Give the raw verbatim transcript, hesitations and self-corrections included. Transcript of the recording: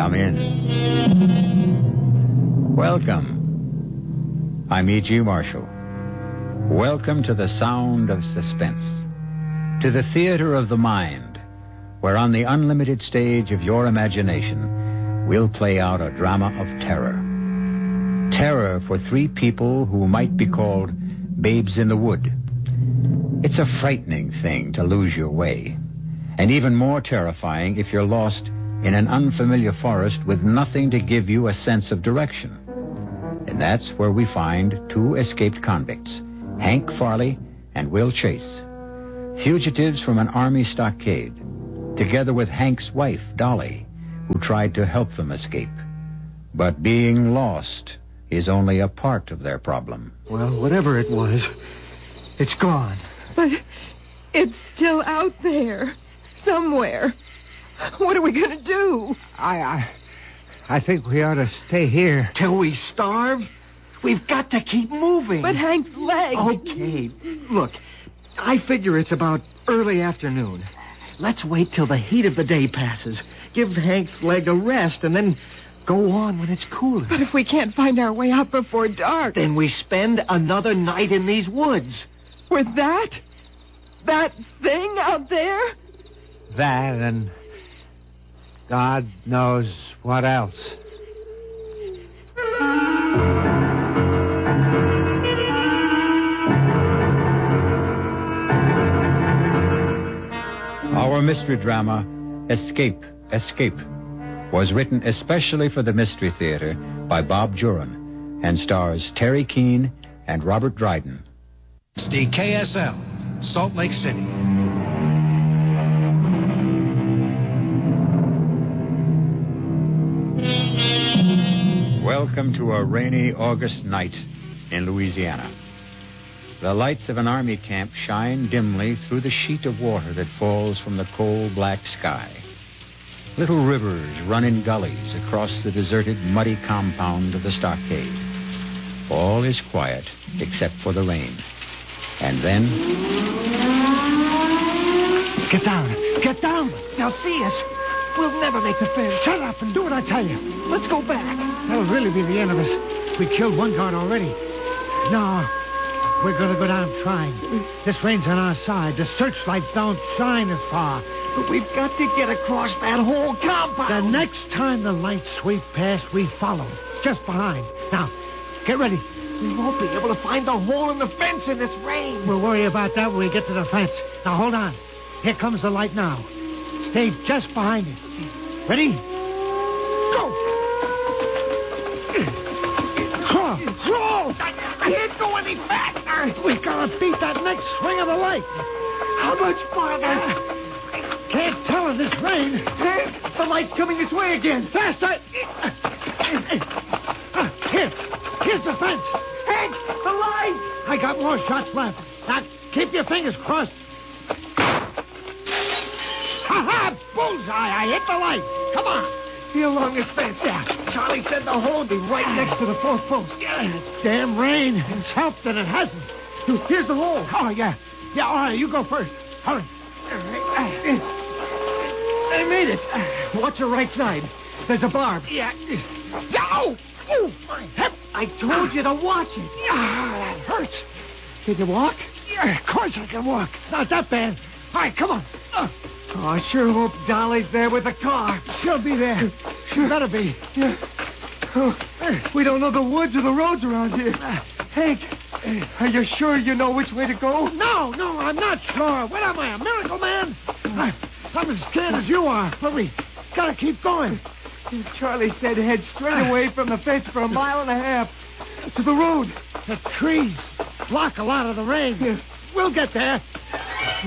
Come in. Welcome. I'm E G. Marshall. Welcome to the sound of suspense, to the theater of the mind, where on the unlimited stage of your imagination, we'll play out a drama of terror. Terror for three people who might be called babes in the wood. It's a frightening thing to lose your way, and even more terrifying if you're lost in an unfamiliar forest with nothing to give you a sense of direction. And that's where we find two escaped convicts, Hank Farley and Will Chase, fugitives from an army stockade, together with Hank's wife, Dolly, who tried to help them escape. But being lost is only a part of their problem. Well, whatever it was, it's gone. But it's still out there, somewhere. What are we going to do? I, I, I think we ought to stay here. Till we starve? We've got to keep moving. But Hank's leg... Okay, look, I figure it's about early afternoon. Let's wait till the heat of the day passes. Give Hank's leg a rest and then go on when it's cooler. But if we can't find our way out before dark... Then we spend another night in these woods. With that? That thing out there? That and God knows what else. Our mystery drama, Escape, Escape, was written especially for the Mystery Theater by Bob Juran and stars Terry Keane and Robert Dryden. It's the K S L, Salt Lake City. Welcome to a rainy August night in Louisiana. The lights of an army camp shine dimly through the sheet of water that falls from the cold black sky. Little rivers run in gullies across the deserted, muddy compound of the stockade. All is quiet except for the rain. And then... Get down. Get down. They'll see us. We'll never make the fence. Shut up and do what I tell you. Let's go back. That'll really be the end of us. We killed one guard already. No, we're going to go down trying. This rain's on our side. The searchlights don't shine as far. But we've got to get across that whole compound. The next time the lights sweep past, we follow. Just behind. Now, get ready. We won't be able to find the hole in the fence in this rain. We'll worry about that when we get to the fence. Now, hold on. Here comes the light now. Stay just behind it. Ready? Go! Crawl! Crawl! I can't go any faster. We gotta beat that next swing of the light. How much farther? Can't tell in this rain. The light's coming this way again. Faster! Here. Here's the fence. Hank, the light! I got more shots left. Now, keep your fingers crossed. Ha-ha! Bullseye! I hit the light. Come on. Here along this fence. Yeah. Charlie said the hole would be right next to the fourth post. Damn rain. It's helped that it hasn't. Here's the hole. Oh, yeah. Yeah, all right. You go first. Hurry. I made it. Watch your right side. There's a barb. Yeah. No! Oh, my hip. I told you to watch it. Ah, that hurts. Can you walk? Yeah, of course I can walk. It's not that bad. All right, come on. Uh, oh, I sure hope Dolly's there with the car. She'll be there. She better be. Yeah. Oh, we don't know the woods or the roads around here. Hank, are you sure you know which way to go? No, no, I'm not sure. What am I, a miracle man? I, I'm as scared as you are, but we gotta keep going. Charlie said head straight away from the fence for a mile and a half to the road. The trees block a lot of the rain. Yeah. We'll get there.